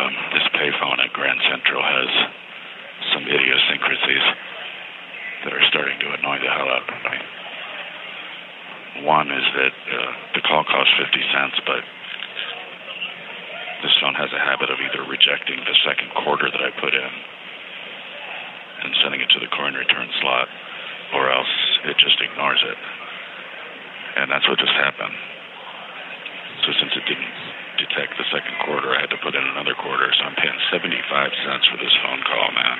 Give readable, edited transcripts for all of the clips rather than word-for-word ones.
this payphone at Grand Central has some idiosyncrasies that are starting to annoy the hell out of me. One is that the call costs 50 cents, but this phone has a habit of either rejecting the second quarter that I put in and sending it to the coin return slot, or else it just ignores it. And that's what just happened. So since it didn't detect the second quarter, I had to put in another quarter, so I'm paying 75 cents for this phone call, man.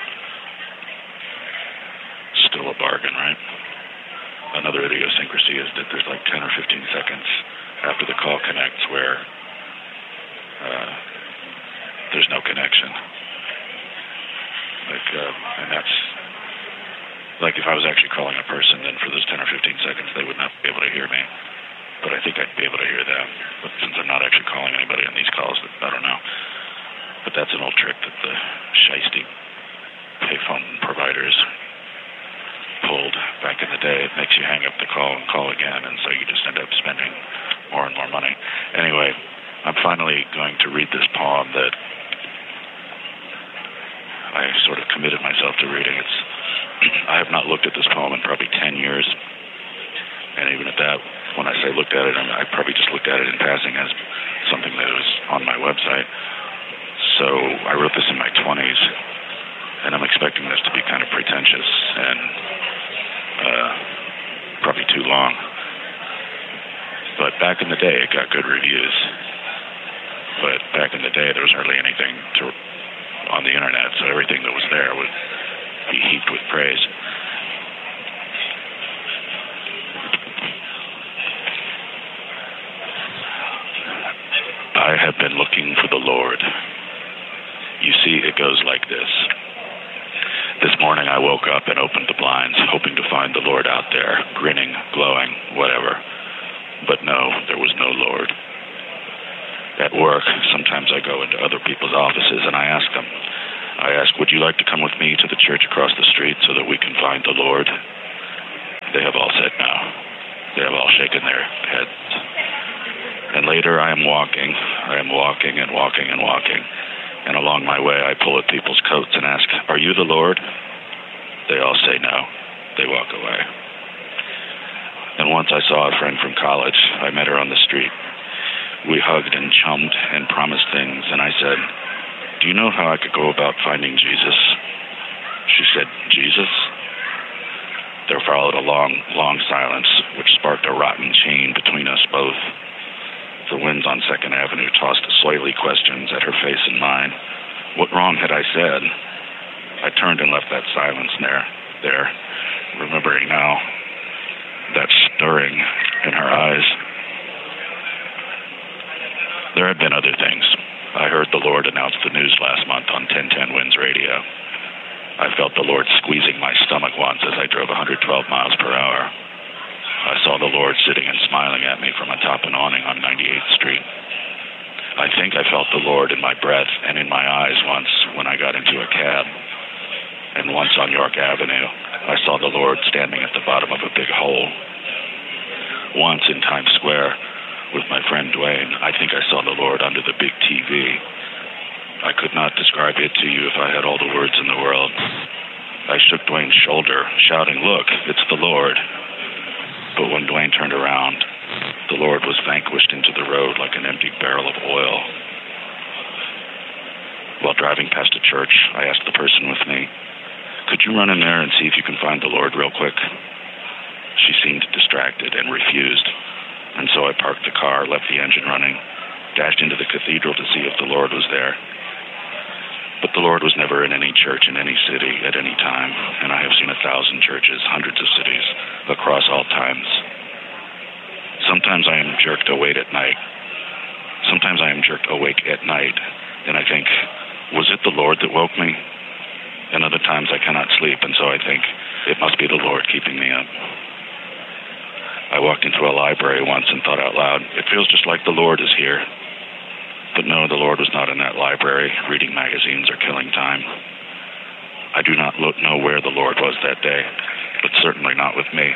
Still a bargain, right? Another idiosyncrasy is that there's like 10 or 15 seconds after the call connects where there's no connection. And that's like if I was actually calling a person, then for those 10 or 15 seconds, they would not be able to hear me. But I think I'd be able to hear them. But since I'm not actually calling anybody on these calls, I don't know. But that's an old trick that the shiesty payphone providers pulled back in the day. It makes you hang up the call and call again, and so you just end up spending more and more money. Anyway, I'm finally going to read this poem that I sort of committed myself to reading. I have not looked at this poem in probably 10 years, and even at that, when I say looked at it, I probably just looked at it in passing as something that was on my website. So I wrote this in my 20s, and I'm expecting this to be kind of pretentious and probably too long. But back in the day, it got good reviews. But back in the day, there was hardly anything on the internet, so everything that was there would be heaped with praise. I have been looking for the Lord. You see, it goes like this. This morning I woke up and opened the blinds, hoping to find the Lord out there, grinning, glowing, whatever. But no, there was no Lord. At work, sometimes I go into other people's offices and I ask them, would you like to come with me to the church across the street so that we can find the Lord? They have all said no. They have all shaken their heads. And later I am walking and walking. And along my way, I pull at people's coats and ask, are you the Lord? They all say no. They walk away. And once I saw a friend from college. I met her on the street. We hugged and chummed and promised things, and I said, do you know how I could go about finding Jesus? She said, Jesus? There followed a long, long silence, which sparked a rotten chain between us both. The winds on 2nd Avenue tossed slightly questions at her face and mine. What wrong had I said? I turned and left that silence there, remembering now that stirring in her eyes. There had been other things. I heard the Lord announce the news last month on 1010 Winds Radio. I felt the Lord squeezing my stomach once as I drove 112 miles per hour. I saw the Lord sitting and smiling at me from atop an awning on 98th Street. I think I felt the Lord in my breath and in my eyes once when I got into a cab. And once on York Avenue, I saw the Lord standing at the bottom of a big hole. Once in Times Square, with my friend Dwayne, I think I saw the Lord under the big TV. I could not describe it to you if I had all the words in the world. I shook Dwayne's shoulder, shouting, look, it's the Lord. But when Dwayne turned around, the Lord was vanquished into the road like an empty barrel of oil. While driving past a church, I asked the person with me, could you run in there and see if you can find the Lord real quick? She seemed distracted and refused. And so I parked the car, left the engine running, dashed into the cathedral to see if the Lord was there. But the Lord was never in any church in any city at any time, and I have seen 1,000 churches, hundreds of cities, across all times. Sometimes I am jerked awake at night. And I think, was it the Lord that woke me? And other times I cannot sleep, and so I think, it must be the Lord keeping me up. I walked into a library once and thought out loud, it feels just like the Lord is here. But no, the Lord was not in that library, reading magazines or killing time. I do not know where the Lord was that day, but certainly not with me.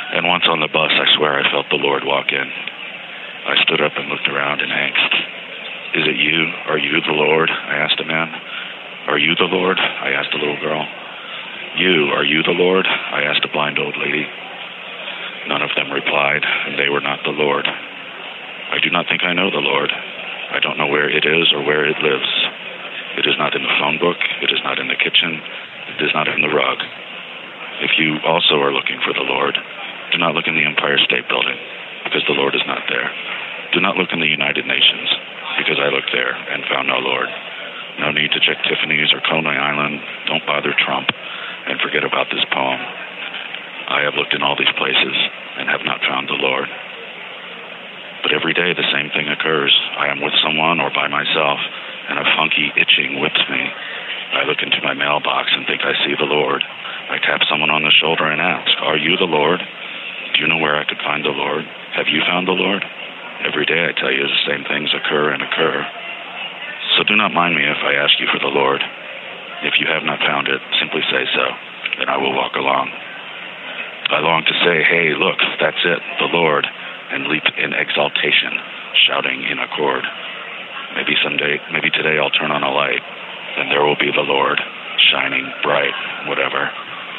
And once on the bus, I swear I felt the Lord walk in. I stood up and looked around in angst. Is it you? Are you the Lord? I asked a man. Are you the Lord? I asked a little girl. Are you the Lord? I asked a blind old lady. None of them replied, and they were not the Lord. I do not think I know the Lord. I don't know where it is or where it lives. It is not in the phone book. It is not in the kitchen. It is not in the rug. If you also are looking for the Lord, do not look in the Empire State Building, because the Lord is not there. Do not look in the United Nations, because I looked there and found no Lord. No need to check Tiffany's or Coney Island. Don't bother Trump, and forget about this poem. I have looked in all these places and have not found the Lord. But every day the same thing occurs. I am with someone or by myself, and a funky itching whips me. I look into my mailbox and think I see the Lord. I tap someone on the shoulder and ask, are you the Lord? Do you know where I could find the Lord? Have you found the Lord? Every day I tell you the same things occur and occur. So do not mind me if I ask you for the Lord. If you have not found it, simply say so, and I will walk along. I long to say, hey, look, that's it, the Lord, and leap in exaltation, shouting in accord. Maybe today I'll turn on a light, and there will be the Lord, shining bright, whatever.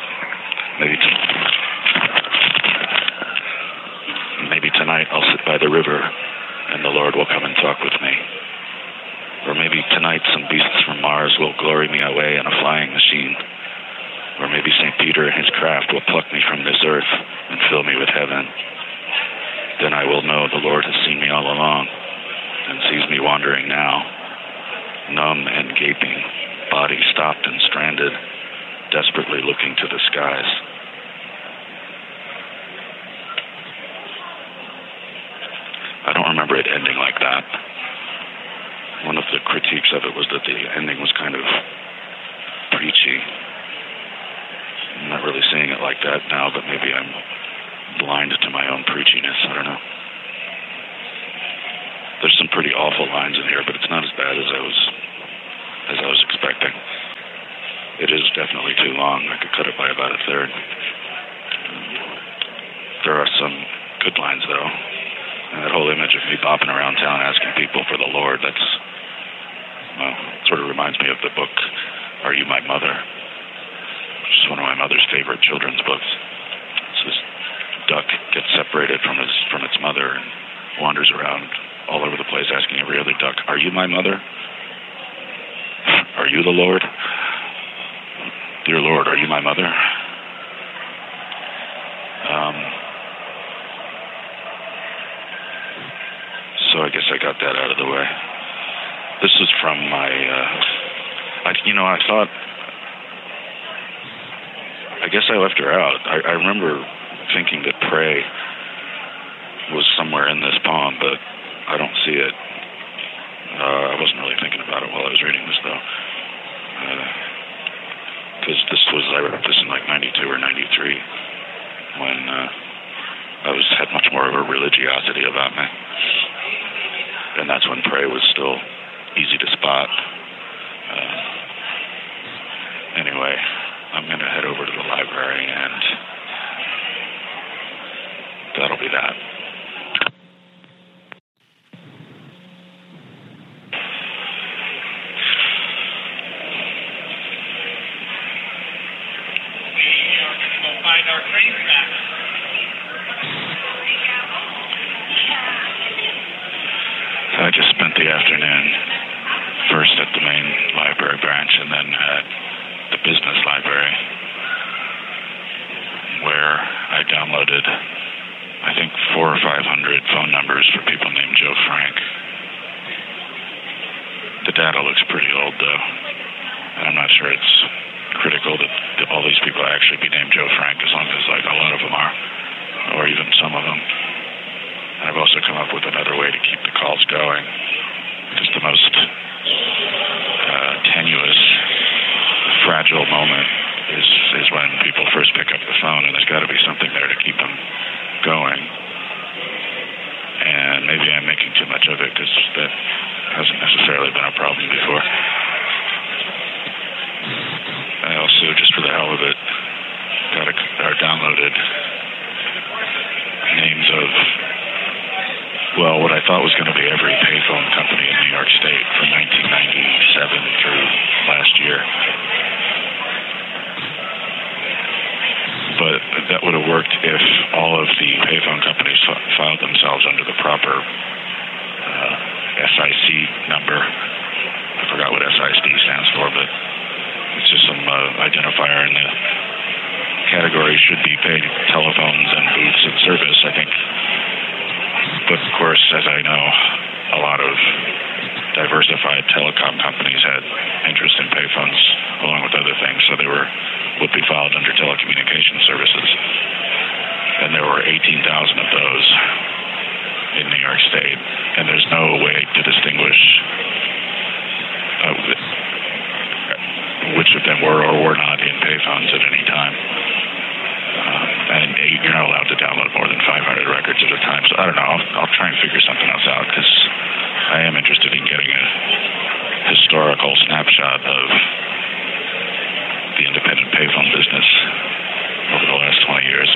Maybe tonight I'll sit by the river, and the Lord will come and talk with me. Or maybe tonight some beasts from Mars will glory me away in a flying machine. Or maybe St. Peter and his craft will pluck me from this earth and fill me with heaven. Then I will know the Lord has seen me all along and sees me wandering now, numb and gaping, body stopped and stranded, desperately looking to the skies. I don't remember it ending like that. One of the critiques of it was that the ending was kind of preachy. I'm not really saying it like that now, but maybe I'm blind to my own preachiness. I don't know. There's some pretty awful lines in here, but it's not as bad as I was expecting. It is definitely too long. I could cut it by about a third. There are some good lines, though. And that whole image of me bopping around town asking people for the Lord, it sort of reminds me of the book, Are You My Mother? Which is one of my mother's favorite children's books. It's this duck gets separated from its mother and wanders around all over the place asking every other duck, are you my mother? Are you the Lord? Dear Lord, are you my mother? So I guess I got that out of the way. This is from my, I guess I left her out. I remember thinking that pray was somewhere in this poem, but I don't see it. I wasn't really thinking about it while I was reading this, though. Because I wrote this in like 92 or 93, when I had much more of a religiosity about me. And that's when pray was still easy to spot. Anyway, I'm going to head over to the library, and that'll be that. Our train tracks. I just spent the afternoon first at the main library branch and then at the business library, where I downloaded, I think, 400 or 500 phone numbers for people named Joe Frank. The data looks pretty old, though, and I'm not sure it's critical that all these people actually be named Joe Frank, as long as like a lot of them are, or even some of them. And I've also come up with another way to keep the calls going, because the most tenuous, fragile moment is when people first pick up the phone, and there's got to be something there to keep them going. And maybe I'm making too much of it, because that hasn't necessarily been a problem before. I also, just for the hell of it, downloaded thought was going to be every payphone company in New York State from 1997 through last year. But that would have worked if all of the payphone companies filed themselves under the proper SIC number. I forgot what SIC stands for, but it's just some identifier in the category should be paid telephones and booths and service, I think. But of course, as I know, a lot of diversified telecom companies had interest in payphones along with other things, so they would be filed under telecommunication services. And there were 18,000 of those in New York State, and there's no way to distinguish which of them were or were not in payphones at any time. And you're not allowed to download more than 500 records at a time. So I don't know. I'll try and figure something else out, because I am interested in getting a historical snapshot of the independent payphone business over the last 20 years.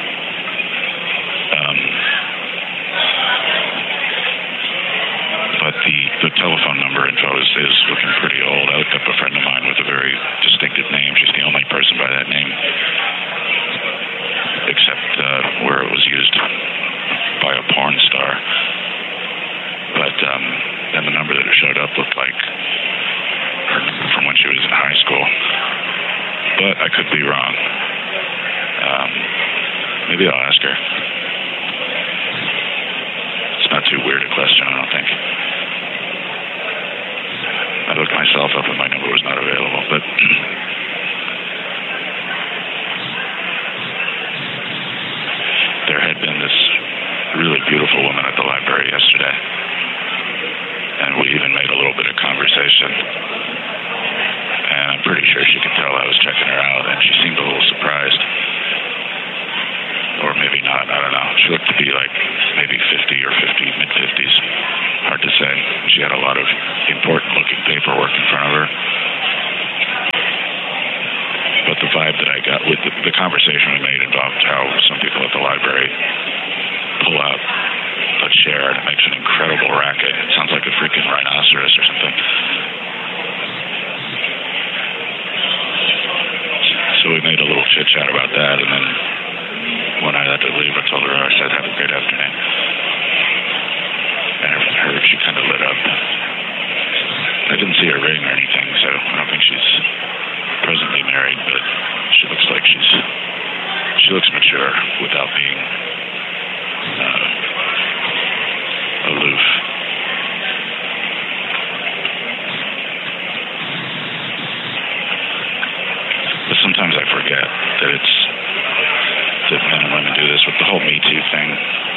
But the telephone number info is looking pretty old. I looked up a friend of mine with a very distinctive name. She's the only person by that name, except where it was used by a porn star. But then the number that it showed up looked like her number from when she was in high school. But I could be wrong. Maybe I'll ask her. It's not too weird a question, I don't think. I looked myself up and my number was not available, but there had been this really beautiful woman at the library yesterday, and we even made a little bit of conversation, and I'm pretty sure she could tell I was checking her out, and she seemed a little surprised, or maybe not, I don't know. She looked to be like maybe 50 or mid-50s, hard to say. She had a lot of important looking paperwork in front of her. But the vibe that I got with the conversation we made involved how some people at the library pull out a chair and it makes an incredible racket. It sounds like a freaking rhinoceros or something. So we made a little chit chat about that, and then when I had to leave, I told her, I said, have a great afternoon. And she kind of lit up. I didn't see her ring or anything, so I don't think she's presently married, but she looks like she looks mature without being aloof. But sometimes I forget that men and women do this with the whole Me Too thing.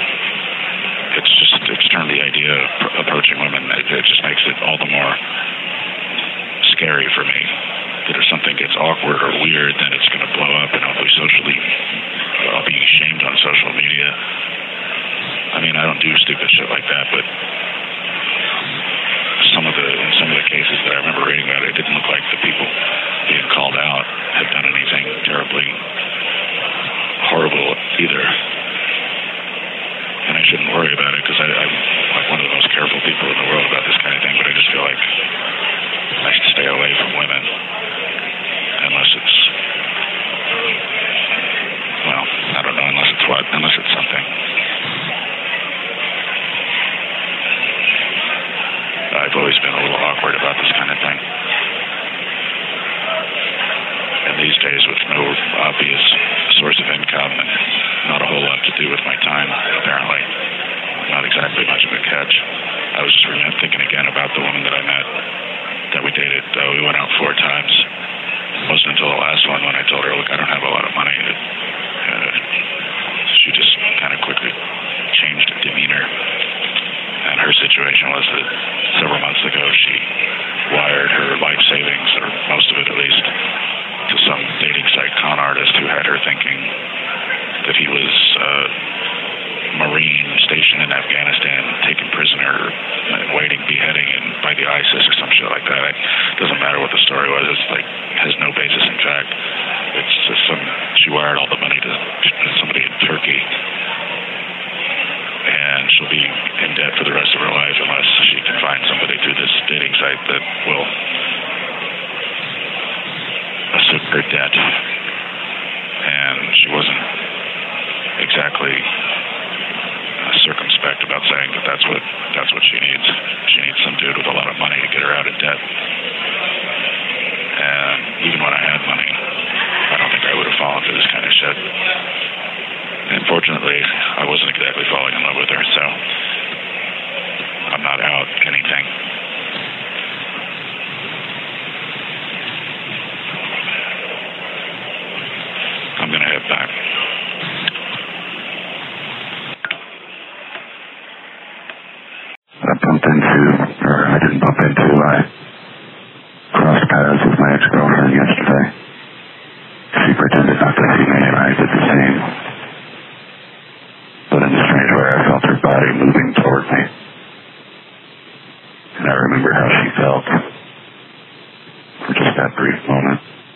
It's turned the idea of approaching women, it just makes it all the more scary for me that if something gets awkward or weird, then it's going to blow up and I'll be shamed on social media. I mean, I don't do stupid shit like that, but in some of the cases that I remember reading about, it didn't look like the people being called out had done anything terribly horrible either. And I shouldn't worry about it because I'm like one of the most careful people in the world about this kind of thing, but I just feel like I should stay away from women unless it's, well, I don't know, unless it's something. I've always been a little awkward about this kind of thing. And these days with no obvious source of income and not a whole lot to do with my time, apparently. Not exactly much of a catch. I was just thinking again about the woman that I met, that we dated. We went out 4 times. It wasn't until the last one when I told her, look, I don't have a lot of money. She just kind of quickly changed her demeanor. And her situation was that several months ago she wired her life savings, or most of it at least, to some dating site con artist who had her thinking that he was a Marine stationed in Afghanistan, taken prisoner, waiting beheading by the ISIS or some shit like that. It doesn't matter what the story was. It's like has no basis in fact. It's just she wired all the money to somebody in Turkey, and she'll be in debt for the rest of her life unless she can find somebody through this dating site that will assume her debt. And she wasn't exactly circumspect about saying that that's what she needs. She needs some dude with a lot of money to get her out of debt. And even when I had money, I don't think I would have fallen for this kind of shit. And fortunately, I wasn't exactly falling in love with her, so I'm not out anything. I'm going to head back. I didn't bump into, I crossed paths with my ex-girlfriend yesterday. She pretended not to see me, and I did the same. But in a strange way, I felt her body moving toward me. And I remember how she felt for just that brief moment.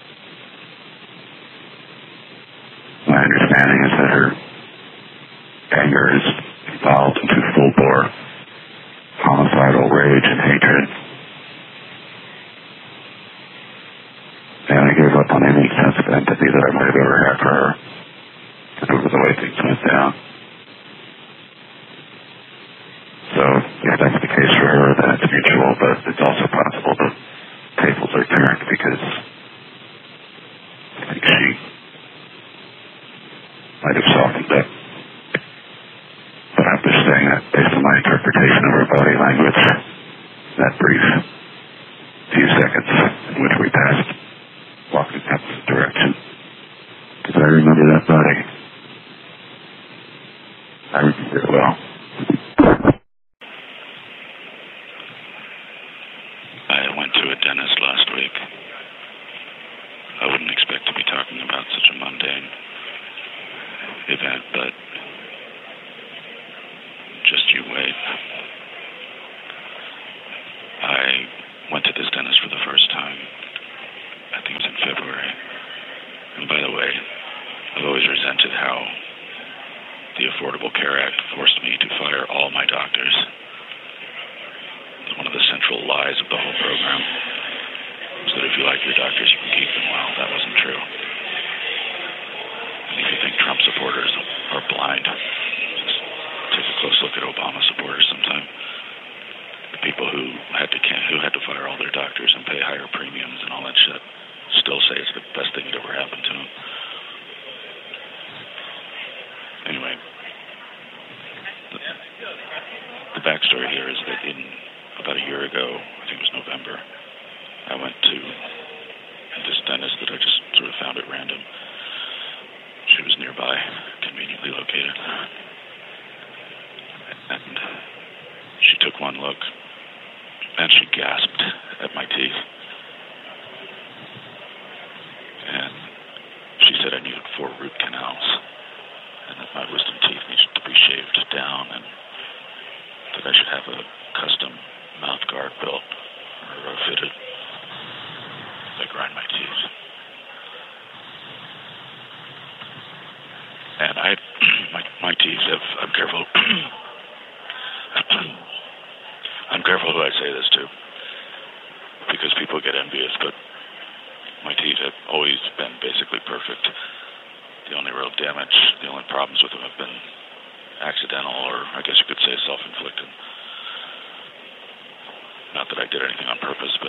My understanding is that her anger is evolved into full-bore homicidal rage and hatred. And I gave up on any sense of empathy that I might have ever had for her over the way things went down. So if that's the case for her, then it's mutual, but it's also possible that tables are turned because I think she might have softened up. But I'm just saying that based on my interpretation of her body language, that brief few seconds in which we passed walking in that direction. Because I remember that body. I remember it well. I went to a dentist last week. I wouldn't expect to be talking about such a mundane event, but just you wait. I went to this dentist for the first time. I think it was in February. And by the way, I've always resented how the Affordable Care Act forced me to fire all my doctors. One of the central lies of the whole program was that if you like your doctors, you can keep them. Well, that wasn't true. And if you think Trump supporters are blind, just take a close look at Obama supporters sometime. The people who had to fire all their doctors and pay higher premiums and all that shit still say it's the best thing that ever happened to them. Anyway, the backstory here is that about a year ago, I think it was November, I went to this dentist that I just sort of found at random. She was nearby, conveniently located. And she took one look, and she gasped at my teeth. And she said I needed 4 root canals, and that my wisdom teeth needed to be shaved down, and that I should have a custom mouth guard built or fitted. I grind my teeth. And my teeth I'm careful. I'm careful who I say this to, because people get envious, but my teeth have always been basically perfect. The only real damage, the only problems with them have been accidental, or I guess you could say self-inflicted. Not that I did anything on purpose, but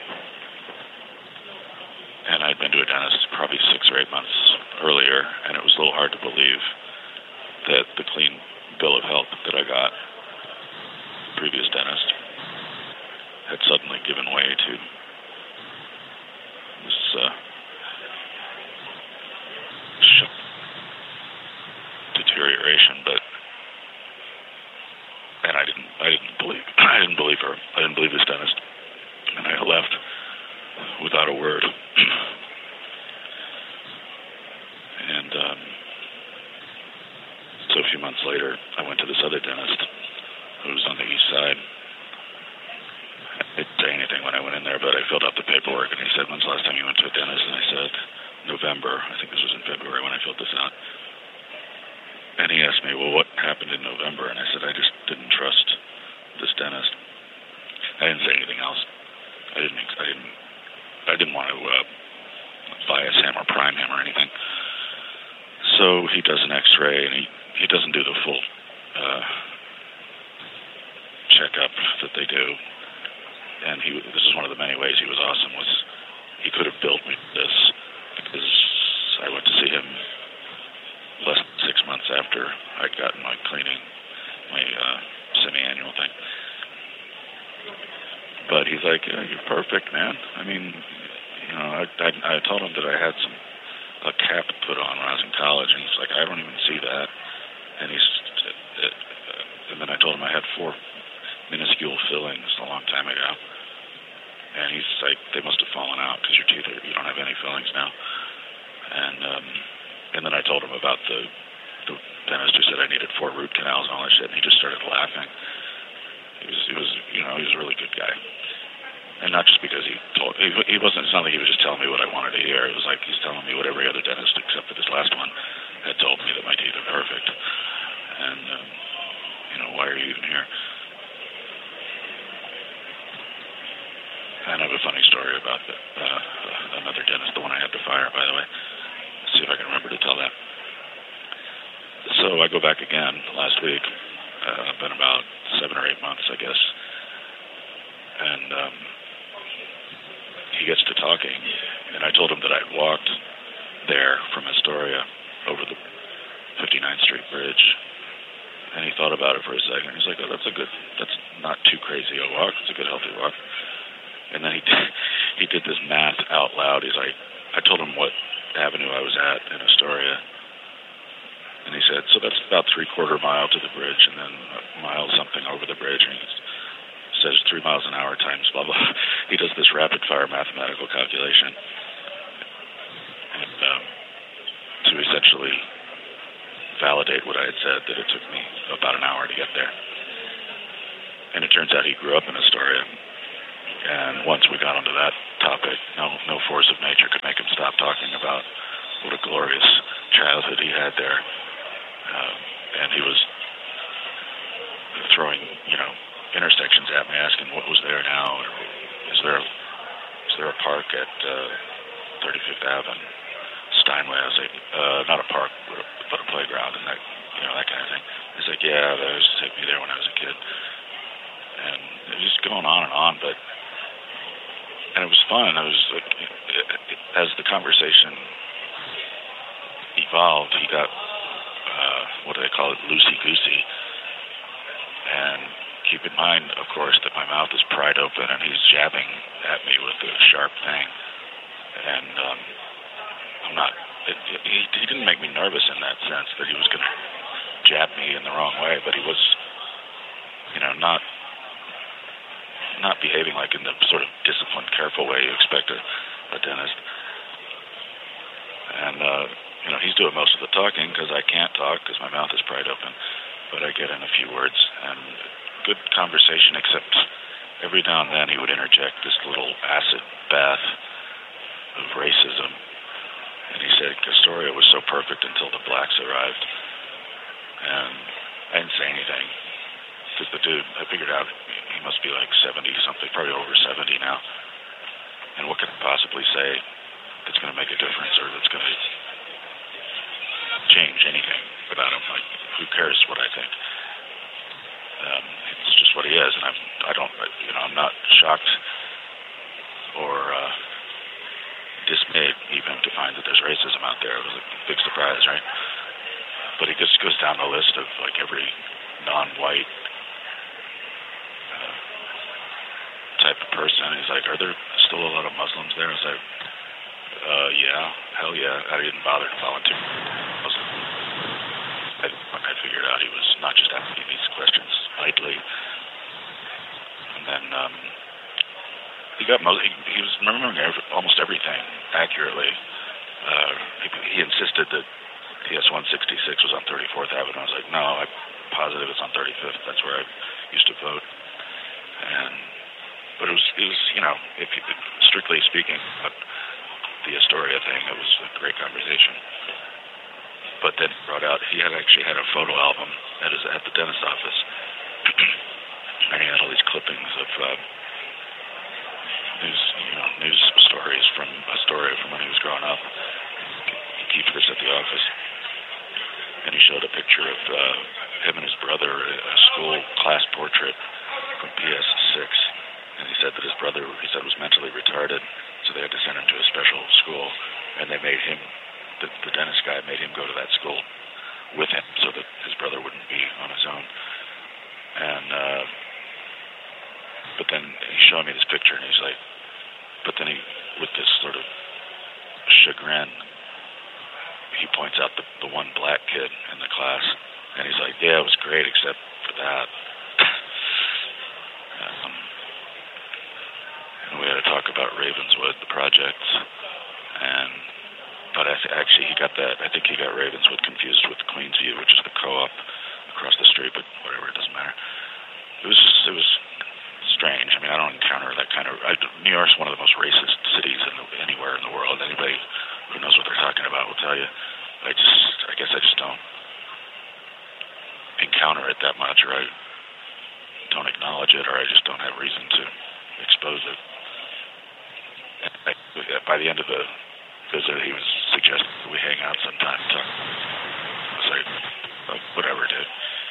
and I'd been to a dentist probably 6 or 8 months earlier, and it was a little hard to believe that the clean bill of health that I got the previous dentist had suddenly given way to this deterioration. But and I didn't believe her. I didn't believe this dentist, and I left without a word. And so a few months later, I went to this other dentist who was on the east side. I didn't say anything when I went in there, but I filled out the paperwork, and he said, "When's the last time you went to a dentist?" And I said, "November." I think this was in February when I filled this out. And he asked me, "Well, what happened happened in November, and I said I just didn't trust this dentist. I didn't say anything else. I didn't want to bias him or prime him or anything. So he does an X-ray, and he doesn't do the full checkup that they do. And this is one of the many ways he was awesome, was he could have billed me this, because I went to see him less than 6 months after I'd gotten my cleaning, my semi-annual thing. But he's like, yeah, you're perfect, man. I mean, you know, I told him that I had a cap put on when I was in college, and he's like, I don't even see that. And and then I told him I had 4 minuscule fillings a long time ago. And he's like, they must have fallen out because your teeth you don't have any fillings now. And then I told him about the dentist who said I needed 4 root canals and all that shit, and he just started laughing. He was a really good guy. And not just because he wasn't, it's not like he was just telling me what I wanted to hear. It was like he's telling me what every other dentist except for this last one had told me, that my teeth are perfect. And, why are you even here? And I have a funny story about another dentist, the one I had to fire, by the way. Let's see if I can remember to tell that. So I go back again last week. Been about 7 or 8 months, I guess. And he gets to talking, and I told him that I'd walked there from Astoria over the 59th Street Bridge. And he thought about it for a second. He's like, oh, that's not too crazy a walk. It's a good, healthy walk. And then he did this math out loud. He's like, I told him what avenue I was at in Astoria. And he said, so that's about 3/4 mile to the bridge, and then a mile something over the bridge. And he says 3 miles an hour times blah, blah. He does this rapid-fire mathematical calculation. And to essentially validate what I had said, that it took me about an hour to get there. And it turns out he grew up in Astoria. And once we got onto that topic, no force of nature could make him stop talking about what a glorious childhood he had there. And he was throwing, intersections at me, asking what was there now. Or is there a park at 35th Ave and Steinway? I was like, not a park, but a playground, and that kind of thing. He's like, yeah, they used to take me there when I was a kid. And it was just going on, and it was fun. I was like, as the conversation evolved, he got what do they call it, loosey-goosey. And keep in mind, of course, that my mouth is pried open, and he's jabbing at me with a sharp thing. And I'm not. He didn't make me nervous in that sense that he was going to jab me in the wrong way, but he was, not behaving like in the sort of disciplined, careful way you expect a dentist. And he's doing most of the talking because I can't talk because my mouth is pried open, but I get in a few words and good conversation, except every now and then he would interject this little acid bath of racism. And he said Astoria was so perfect until the blacks arrived. And I didn't say anything because the dude, I figured out he must be like 70-something, probably over 70 now. And what can I possibly say that's going to make a difference or that's going to change anything about him? Like, who cares what I think? It's just what he is, and I'm not shocked or dismayed even to find that there's racism out there. It was a big surprise, right? But he just goes down the list of like every non-white type of person. He's like, are there still a lot of Muslims there? I was like, yeah, hell yeah. I didn't bother to volunteer. I figured out he was not just asking these questions lightly. And then he was remembering almost everything accurately. He insisted that PS 166 was on 34th Avenue. I was like, no, I'm positive it's on 35th. That's where I used to vote. But it was strictly speaking, the Astoria thing, it was a great conversation. But then brought out, he had a photo album at dentist office, and he had all these clippings of news stories from a story from when he was growing up. He keeps this at the office, and he showed a picture of him and his brother, a school class portrait from PS6, and he said that his brother, was mentally retarded, so they had to send him to a special school, and they made him, the dentist guy made him go to that school with him so that his brother wouldn't be on his own. And but then he showed me this picture, and he's like, but then he, with this sort of chagrin, he points out the one black kid in the class, and he's like, yeah, it was great except for that. And we had to talk about Ravenswood, the project, but actually he got that, I think he got Ravenswood confused with Queensview, which is the co-op across the street, but whatever, it doesn't matter. It was strange. I mean, I don't encounter that kind of, New York's one of the most racist cities anywhere in the world. Anybody who knows what they're talking about will tell you. I guess I just don't encounter it that much, or I don't acknowledge it, or I just don't have reason to expose it. By the end of the visit, he was suggesting that we hang out sometime. So I was like, whatever, dude.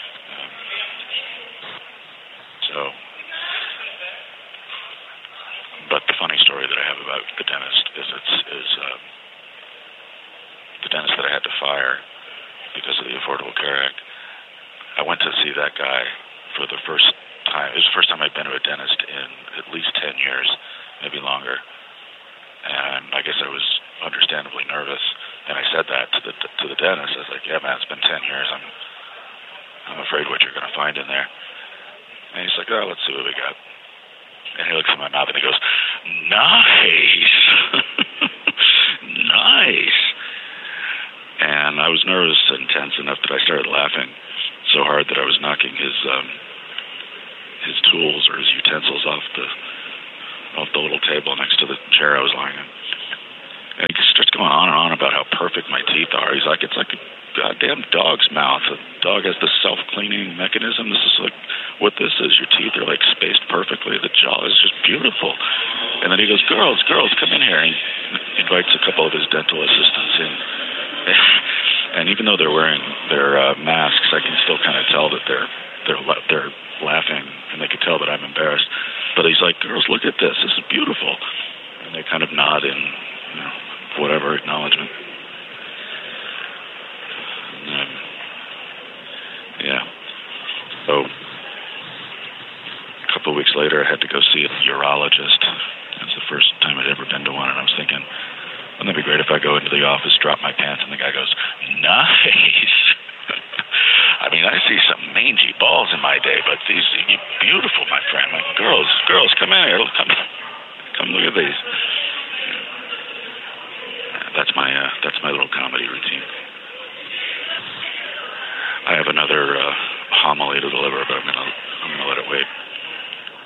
But the funny story that I have about the dentist is the dentist that I had to fire because of the Affordable Care Act. I went to see that guy for the first time. It was the first time I'd been to a dentist in at least 10 years, maybe longer. And I guess I was understandably nervous. And I said that to the dentist. I was like, yeah, man, it's been 10 years. I'm afraid what you're going to find in there. And he's like, oh, let's see what we got. And he looks at my mouth and he goes, nice. Nice. And I was nervous and tense enough that I started laughing so hard that I was knocking his tools or his utensils off the little table next to the chair I was lying in. And he starts going on and on about how perfect my teeth are. He's like, it's like a goddamn dog's mouth. A dog has this self-cleaning mechanism. This is like what this is. Your teeth are like spaced perfectly. The jaw is just beautiful. And then he goes, girls, come in here. And he invites a couple of his dental assistants in. And even though they're wearing their masks, I can still kind of tell that they're laughing, and they could tell that I'm embarrassed. But he's like, girls, look at this. This is beautiful. And they kind of nod in, whatever acknowledgement. Yeah. So a couple of weeks later, I had to go see a urologist. It was the first time I'd ever been to one, and I was thinking, wouldn't it be great if I go into the office, drop my pants, and the guy goes, nice. I mean, I see some mangy balls in my day, but these are beautiful, my friend. Like, girls, come in here. Come look at these. That's my little comedy routine. I have another homily to deliver, but I'm gonna let it wait.